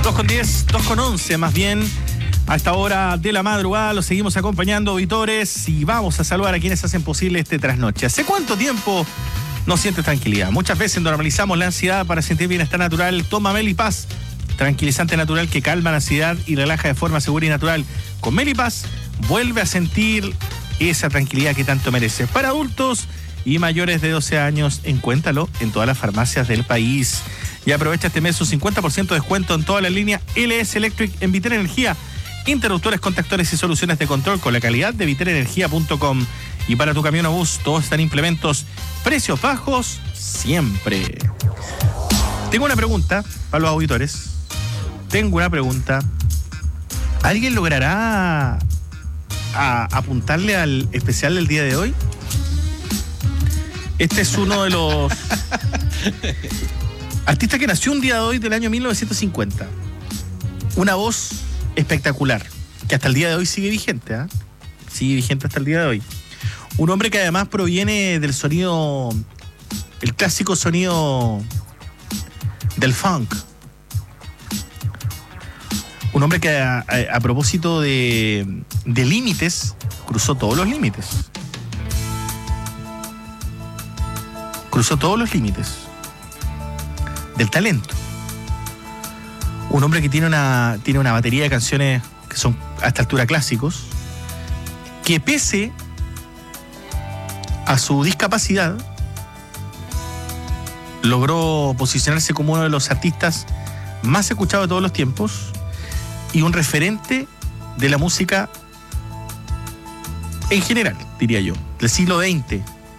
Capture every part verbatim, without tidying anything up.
dos con diez, dos con once más bien. A esta hora de la madrugada los seguimos acompañando, auditores, y vamos a saludar a quienes hacen posible este trasnoche. ¿Hace cuánto tiempo no sientes tranquilidad? Muchas veces normalizamos la ansiedad para sentir bienestar natural. Toma Melipaz, tranquilizante natural que calma la ansiedad y relaja de forma segura y natural. Con Melipaz vuelve a sentir esa tranquilidad que tanto mereces. Para adultos y mayores de doce años, encuéntralo en todas las farmacias del país. Y aprovecha este mes un cincuenta por ciento de descuento en toda la línea L S Electric en Vitel Energía. Interruptores, contactores y soluciones de control con la calidad de vitel energía punto com. Y para tu camión o bus, todos están implementos. Precios bajos siempre. Tengo una pregunta para los auditores. Tengo una pregunta. ¿Alguien logrará a apuntarle al especial del día de hoy? Este es uno de los artistas que nació un día de hoy del año mil novecientos cincuenta. Una voz espectacular, que hasta el día de hoy sigue vigente, ¿eh? Sigue vigente hasta el día de hoy. Un hombre que además proviene del sonido, el clásico sonido del funk. Un hombre que a, a, a propósito de, de límites, cruzó todos los límites. Cruzó todos los límites del talento. Un hombre que tiene una, tiene una batería de canciones que son a esta altura clásicos, que pese a su discapacidad logró posicionarse como uno de los artistas más escuchados de todos los tiempos y un referente de la música en general, diría yo, del siglo veinte.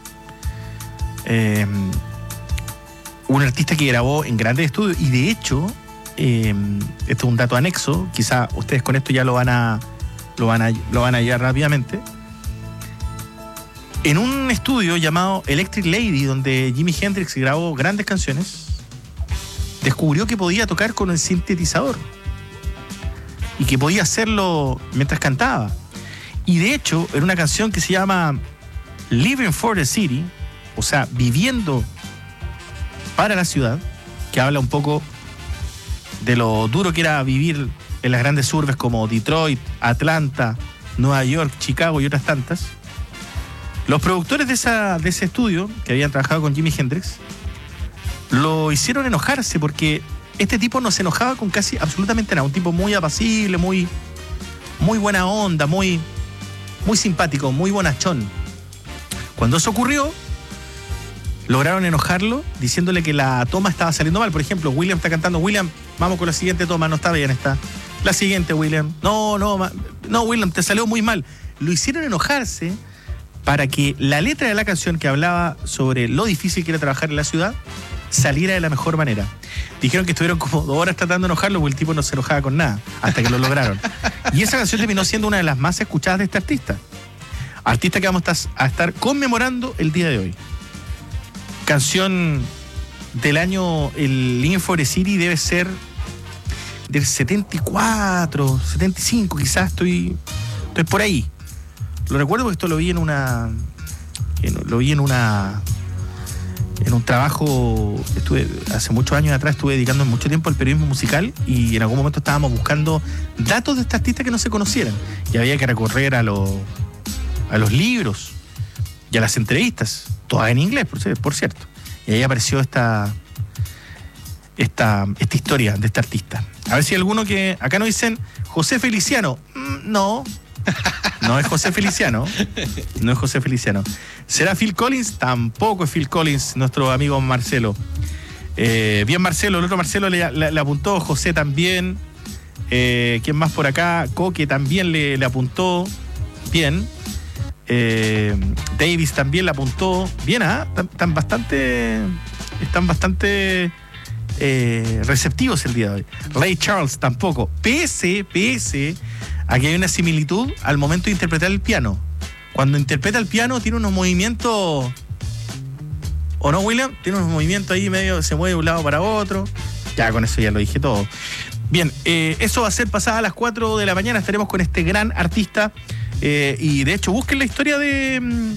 Eh, un artista que grabó en grandes estudios y de hecho, eh, esto es un dato anexo, quizá ustedes con esto ya lo van a lo van a, lo van a hallar rápidamente. En un estudio llamado Electric Lady, donde Jimi Hendrix grabó grandes canciones, descubrió que podía tocar con el sintetizador y que podía hacerlo mientras cantaba. Y de hecho, en una canción que se llama Living for the City, o sea, viviendo para la ciudad, que habla un poco de lo duro que era vivir en las grandes urbes como Detroit, Atlanta, Nueva York, Chicago y otras tantas. Los productores de, esa, de ese estudio, que habían trabajado con Jimi Hendrix, lo hicieron enojarse porque este tipo no se enojaba con casi absolutamente nada. Un tipo muy apacible, muy, muy buena onda, muy, muy simpático, muy bonachón. Cuando eso ocurrió, lograron enojarlo diciéndole que la toma estaba saliendo mal. Por ejemplo, William está cantando, William, vamos con la siguiente toma, no está bien esta. La siguiente, William. No, no, no, William, te salió muy mal. Lo hicieron enojarse para que la letra de la canción, que hablaba sobre lo difícil que era trabajar en la ciudad, saliera de la mejor manera. Dijeron que estuvieron como dos horas tratando de enojarlo porque el tipo no se enojaba con nada, hasta que lo lograron. Y esa canción terminó siendo una de las más escuchadas de este artista. Artista que vamos a estar conmemorando el día de hoy. Canción del año, el Living for the City debe ser del setenta y cuatro, setenta y cinco, quizás estoy, estoy por ahí. Lo recuerdo porque esto lo vi en una, en, lo vi en una, en un trabajo, estuve hace muchos años atrás, estuve dedicando mucho tiempo al periodismo musical y en algún momento estábamos buscando datos de este artista que no se conocieran y había que recorrer a los, a los libros y a las entrevistas, todas en inglés, por cierto. Y ahí apareció esta, esta, esta historia de este artista. A ver si alguno que... Acá nos dicen José Feliciano. Mm, no, no es José Feliciano. No es José Feliciano. ¿Será Phil Collins? Tampoco es Phil Collins, nuestro amigo Marcelo. Eh, bien, Marcelo, el otro Marcelo le, le, le apuntó, José también. Eh, ¿Quién más por acá? Coque también le, le apuntó. Bien. Eh, Davis también la apuntó bien, ¿ah? ¿eh? Están bastante están bastante eh, receptivos el día de hoy. Ray Charles tampoco, pese, pese a que hay una similitud al momento de interpretar el piano. Cuando interpreta el piano tiene unos movimientos, ¿o no, William? Tiene unos movimientos ahí medio, se mueve de un lado para otro. Ya con eso ya lo dije todo. Bien, eh, eso va a ser pasada a las cuatro de la mañana. Estaremos con este gran artista. Eh, y de hecho, busquen la historia de,